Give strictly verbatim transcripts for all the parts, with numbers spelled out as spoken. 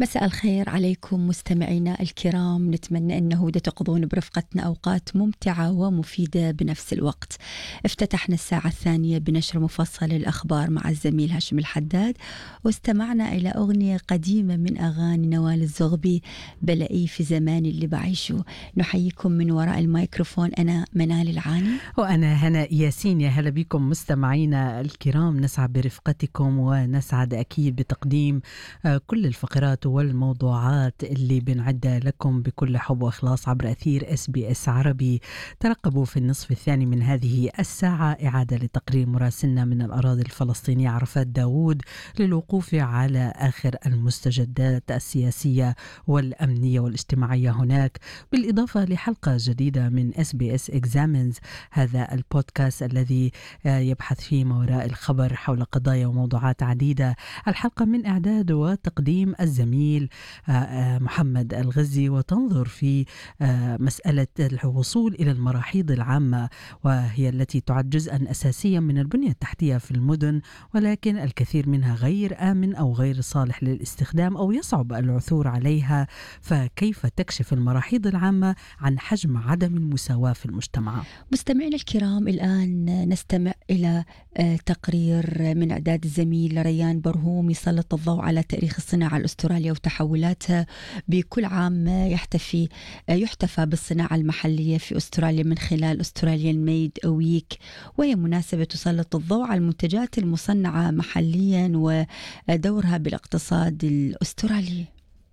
مساء الخير عليكم مستمعينا الكرام، نتمنى أنه تقضون برفقتنا أوقات ممتعة ومفيدة بنفس الوقت. افتتحنا الساعة الثانية بنشر مفصل الأخبار مع الزميل هاشم الحداد، واستمعنا إلى أغنية قديمة من أغاني نوال الزغبي، بلاقي في زمان اللي بعيشه. نحييكم من وراء الميكروفون، أنا منال العاني وأنا هنا ياسين. يا هلا بكم مستمعينا الكرام، نسعد برفقتكم ونسعد أكيد بتقديم كل الفقرات والموضوعات اللي بنعدها لكم بكل حب وإخلاص عبر أثير إس بي إس عربي. ترقبوا في النصف الثاني من هذه الساعة إعادة لتقرير مراسلنا من الأراضي الفلسطينية عرفات داود للوقوف على آخر المستجدات السياسية والأمنية والاجتماعية هناك، بالإضافة لحلقة جديدة من إس بي إس Examines، هذا البودكاست الذي يبحث فيه ما وراء الخبر حول قضايا وموضوعات عديدة. الحلقة من إعداد وتقديم الزميل محمد الغزي، وتنظر في مسألة الوصول إلى المراحيض العامة، وهي التي تعد جزءا أساسيا من البنية التحتية في المدن، ولكن الكثير منها غير آمن أو غير صالح للاستخدام أو يصعب العثور عليها. فكيف تكشف المراحيض العامة عن حجم عدم المساواة في المجتمع؟ مستمعينا الكرام، الآن نستمع إلى تقرير من إعداد الزميل ريان برهوم يسلط الضوء على تاريخ الصناعة الأسترالية وتحولاتها. بكل عام يحتفي يحتفى بالصناعة المحلية في أستراليا من خلال أستراليان ميد ويك، وهي مناسبة تسلط الضوء على المنتجات المصنعة محليا ودورها بالاقتصاد الأسترالي.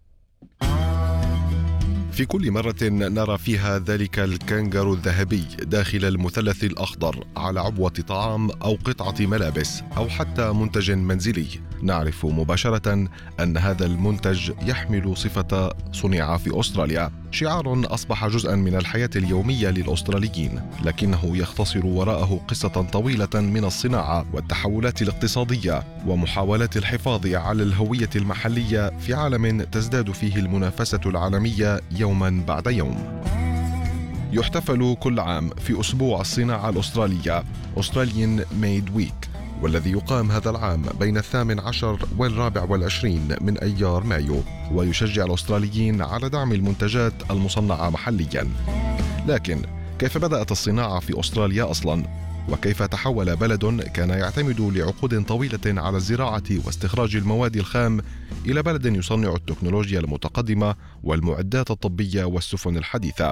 في كل مرة نرى فيها ذلك الكنغرو الذهبي داخل المثلث الأخضر على عبوة طعام أو قطعة ملابس أو حتى منتج منزلي، نعرف مباشرة أن هذا المنتج يحمل صفة صنع في أستراليا، شعار أصبح جزءا من الحياة اليومية للأستراليين، لكنه يختصر وراءه قصة طويلة من الصناعة والتحولات الاقتصادية ومحاولات الحفاظ على الهوية المحلية في عالم تزداد فيه المنافسة العالمية يوما بعد يوم. يحتفل كل عام في أسبوع الصناعة الأسترالية Australian Made Week، والذي يقام هذا العام بين الثامن عشر والرابع والعشرين من أيار مايو، ويشجع الأستراليين على دعم المنتجات المصنعة محليا. لكن كيف بدأت الصناعة في أستراليا أصلا؟ وكيف تحول بلد كان يعتمد لعقود طويلة على الزراعة واستخراج المواد الخام إلى بلد يصنع التكنولوجيا المتقدمة والمعدات الطبية والسفن الحديثة؟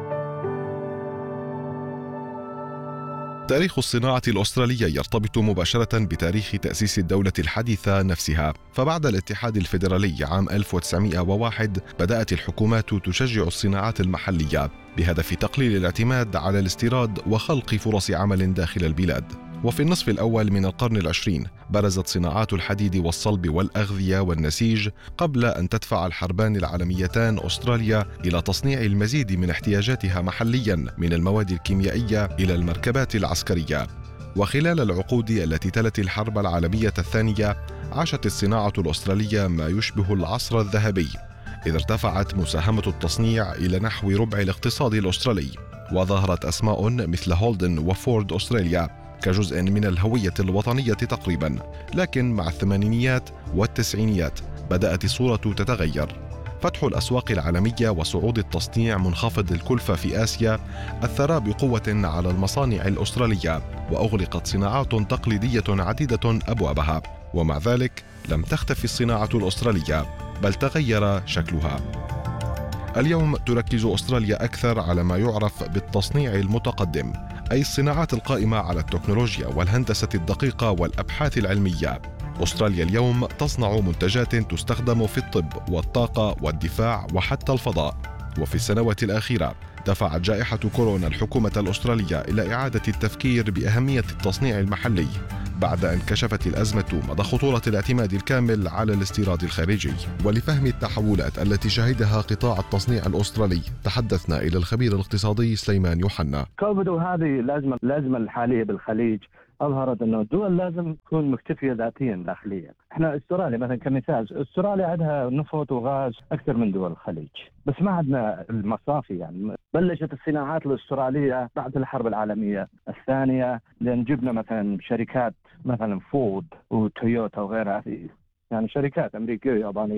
تاريخ الصناعة الأسترالية يرتبط مباشرة بتاريخ تأسيس الدولة الحديثة نفسها، فبعد الاتحاد الفيدرالي عام ألف وتسعمائة وواحد بدأت الحكومات تشجع الصناعات المحلية بهدف تقليل الاعتماد على الاستيراد وخلق فرص عمل داخل البلاد. وفي النصف الأول من القرن العشرين برزت صناعات الحديد والصلب والأغذية والنسيج، قبل أن تدفع الحربان العالميتان أستراليا إلى تصنيع المزيد من احتياجاتها محليا من المواد الكيميائية إلى المركبات العسكرية. وخلال العقود التي تلت الحرب العالمية الثانية عاشت الصناعة الأسترالية ما يشبه العصر الذهبي، إذ ارتفعت مساهمة التصنيع إلى نحو ربع الاقتصاد الأسترالي، وظهرت أسماء مثل هولدن وفورد أستراليا كجزء من الهوية الوطنية تقريبا. لكن مع الثمانينيات والتسعينيات بدأت الصورة تتغير. فتح الأسواق العالمية وصعود التصنيع منخفض الكلفة في آسيا أثر بقوة على المصانع الأسترالية، وأغلقت صناعات تقليدية عديدة أبوابها. ومع ذلك لم تختفي الصناعة الأسترالية، بل تغير شكلها. اليوم تركز أستراليا أكثر على ما يعرف بالتصنيع المتقدم، أي الصناعات القائمة على التكنولوجيا والهندسة الدقيقة والأبحاث العلمية. أستراليا اليوم تصنع منتجات تستخدم في الطب والطاقة والدفاع وحتى الفضاء. وفي السنوات الأخيرة دفعت جائحة كورونا الحكومة الأسترالية إلى إعادة التفكير بأهمية التصنيع المحلي، بعد أن كشفت الأزمة مدى خطورة الاعتماد الكامل على الاستيراد الخارجي. ولفهم التحولات التي شهدها قطاع التصنيع الأسترالي تحدثنا إلى الخبير الاقتصادي سليمان يوحنا. كوفيد وهذه الأزمة الأزمة الحالية بالخليج أظهرت أنه الدول لازم تكون مكتفية ذاتيا داخليا. احنا استراليا مثلا كمثال، استراليا عندها نفط وغاز أكثر من دول الخليج، بس ما عندنا المصافي. يعني بلشت الصناعات الأسترالية بعد الحرب العالمية الثانية، لأن جبنا مثلا شركات مثلا فورد وتويوتا وغيرها، يعني شركات أمريكية ويابانية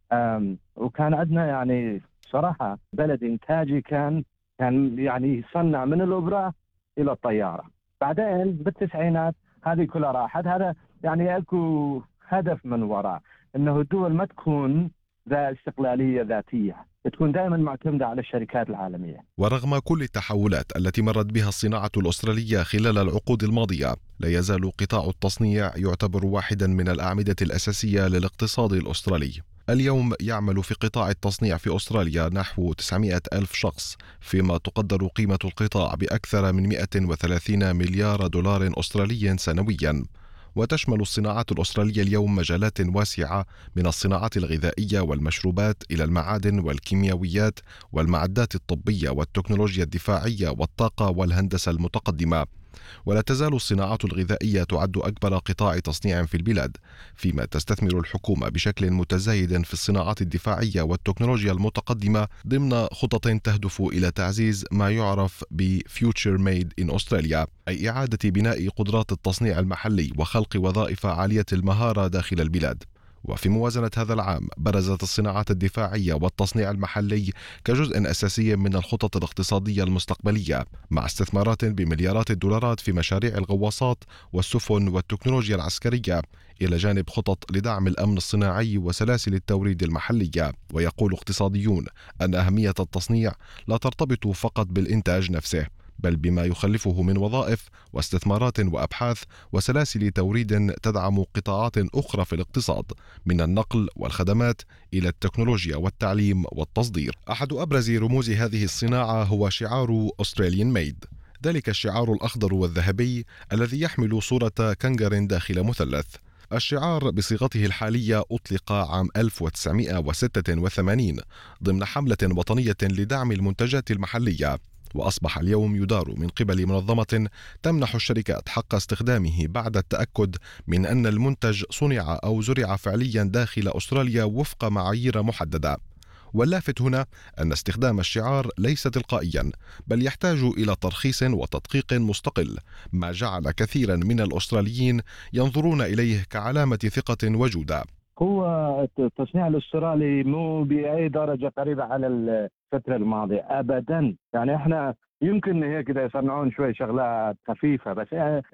وكان عندنا يعني صراحة بلد إنتاجي، كان كان يعني يصنع من الإبرة إلى الطيارة. بعدين بالتسعينات هذه كلها راحت. هذا يعني أكو هدف من وراء أنه الدول ما تكون ذا استقلالية ذاتية، تكون دائما معتمدة على الشركات العالمية. ورغم كل التحولات التي مرت بها الصناعة الأسترالية خلال العقود الماضية، لا يزال قطاع التصنيع يعتبر واحدا من الأعمدة الأساسية للاقتصاد الأسترالي. اليوم يعمل في قطاع التصنيع في أستراليا نحو تسعمائة ألف شخص، فيما تقدر قيمة القطاع بأكثر من مئة وثلاثين مليار دولار أسترالي سنويا. وتشمل الصناعات الأسترالية اليوم مجالات واسعة، من الصناعات الغذائية والمشروبات إلى المعادن والكيميائيات والمعدات الطبية والتكنولوجيا الدفاعية والطاقة والهندسة المتقدمة. ولا تزال الصناعات الغذائية تعد أكبر قطاع تصنيع في البلاد، فيما تستثمر الحكومة بشكل متزايد في الصناعات الدفاعية والتكنولوجيا المتقدمة ضمن خطط تهدف إلى تعزيز ما يعرف ب Future Made in Australia، أي إعادة بناء قدرات التصنيع المحلي وخلق وظائف عالية المهارة داخل البلاد. وفي موازنة هذا العام برزت الصناعات الدفاعية والتصنيع المحلي كجزء أساسي من الخطط الاقتصادية المستقبلية، مع استثمارات بمليارات الدولارات في مشاريع الغواصات والسفن والتكنولوجيا العسكرية، إلى جانب خطط لدعم الأمن الصناعي وسلاسل التوريد المحلية. ويقول اقتصاديون أن أهمية التصنيع لا ترتبط فقط بالإنتاج نفسه، بل بما يخلفه من وظائف واستثمارات وأبحاث وسلاسل توريد تدعم قطاعات أخرى في الاقتصاد، من النقل والخدمات إلى التكنولوجيا والتعليم والتصدير. أحد أبرز رموز هذه الصناعة هو شعار Australian Made، ذلك الشعار الأخضر والذهبي الذي يحمل صورة كنغر داخل مثلث. الشعار بصيغته الحالية أطلق عام ألف وتسعمائة وستة وثمانين ضمن حملة وطنية لدعم المنتجات المحلية، وأصبح اليوم يدار من قبل منظمة تمنح الشركات حق استخدامه بعد التأكد من أن المنتج صنع أو زرع فعليا داخل أستراليا وفق معايير محددة. واللافت هنا أن استخدام الشعار ليس تلقائيا، بل يحتاج إلى ترخيص وتدقيق مستقل، ما جعل كثيرا من الأستراليين ينظرون إليه كعلامة ثقة وجودة. هو التصنيع الأسترالي مو بأي درجة قريبة على الفترة الماضية أبدا. يعني احنا يمكن هيك كده يصنعون شوي شغلات خفيفة، بس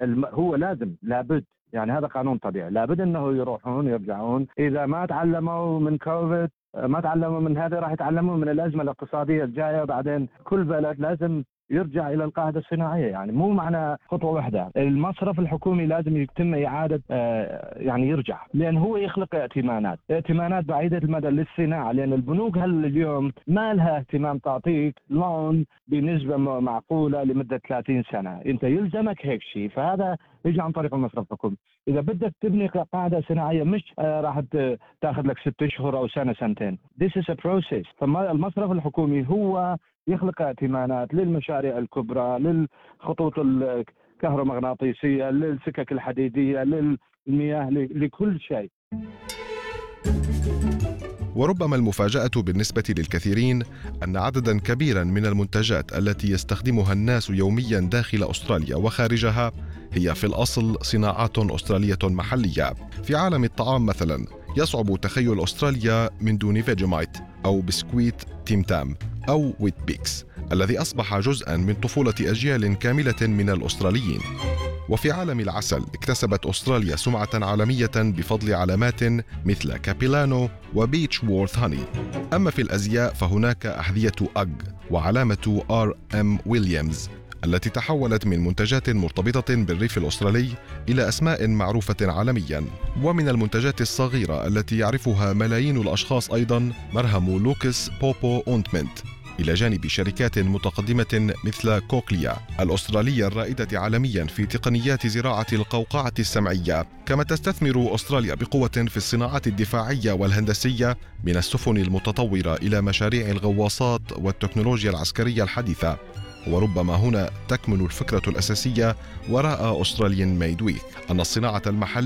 هو لازم لابد، يعني هذا قانون طبيعي، لابد انه يروحون يرجعون. اذا ما تعلموا من كوفيد، ما تعلموا من هذا، راح يتعلموا من الأزمة الاقتصادية الجاية. بعدين كل بلد لازم يرجع إلى القاعدة الصناعية، يعني مو معنى خطوة واحدة. المصرف الحكومي لازم يتم إعادة آه يعني يرجع، لأن هو يخلق ائتمانات ائتمانات بعيدة المدى للصناعة، لأن البنوك هل اليوم ما لها اهتمام تعطيك لون بنسبة معقولة لمدة ثلاثين سنة، أنت يلزمك هيك شيء، فهذا يجي عن طريق المصرف الحكومي. إذا بدك تبني قاعدة صناعية مش آه راح تاخذ لك ست أشهر أو سنة سنتين. This is a process. فالمصرف الحكومي هو يخلق ائتمانات للمشاريع الكبرى، للخطوط الكهرومغناطيسية، للسكك الحديدية، للمياه، لكل شيء. وربما المفاجأة بالنسبة للكثيرين أن عددا كبيرا من المنتجات التي يستخدمها الناس يوميا داخل أستراليا وخارجها هي في الأصل صناعات أسترالية محلية. في عالم الطعام مثلا يصعب تخيل أستراليا من دون فيجيمايت أو بسكويت تيم تام أو ويت بيكس الذي أصبح جزءا من طفولة أجيال كاملة من الأستراليين. وفي عالم العسل اكتسبت أستراليا سمعة عالمية بفضل علامات مثل كابيلانو وبيتش وورث هاني. أما في الأزياء فهناك أحذية أج وعلامة آر إم ويليامز التي تحولت من منتجات مرتبطة بالريف الأسترالي إلى أسماء معروفة عالميا. ومن المنتجات الصغيرة التي يعرفها ملايين الأشخاص أيضا مرهم لوكس بوبو أونتمنت، إلى جانب شركات متقدمة مثل كوكليا الأسترالية الرائدة عالميا في تقنيات زراعة القوقعة السمعية. كما تستثمر أستراليا بقوة في الصناعات الدفاعية والهندسية، من السفن المتطورة إلى مشاريع الغواصات والتكنولوجيا العسكرية الحديثة. وربما هنا تكمن الفكرة الأساسية وراء أستراليان ميد ويك، أن الصناعة المحلية